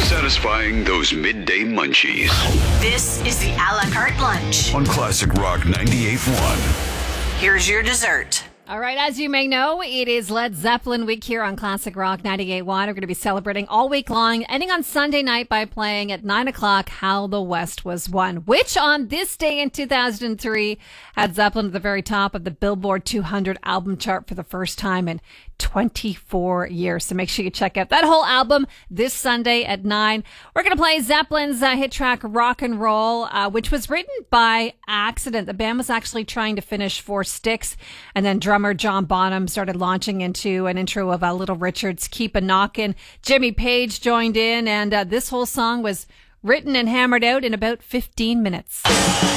Satisfying those midday munchies. This is the a la carte lunch. On Classic Rock 98.1. Here's your dessert. All right, as you may know, it is Led Zeppelin week here on Classic Rock 98.1. We're going to be celebrating all week long, ending on Sunday night by playing at 9 o'clock How the West Was Won, which on this day in 2003 had Zeppelin at the very top of the Billboard 200 album chart for the first time in 24 years. So make sure you check out that whole album this Sunday at 9. We're going to play Zeppelin's hit track Rock and Roll, which was written by accident. The band was actually trying to finish Four Sticks, and then drummer John Bonham started launching into an intro of Little Richard's Keep a Knockin'. Jimmy Page joined in, and this whole song was written and hammered out in about 15 minutes.